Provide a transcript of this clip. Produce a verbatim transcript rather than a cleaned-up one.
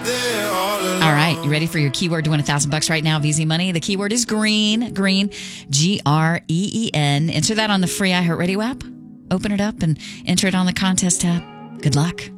there all alone. All right, you ready for your keyword to win a thousand bucks right now of Easy Money? The keyword is green, green, G R E E N. Enter that on the free iHeartRadio app. Open it up and enter it on the contest tab. Good luck.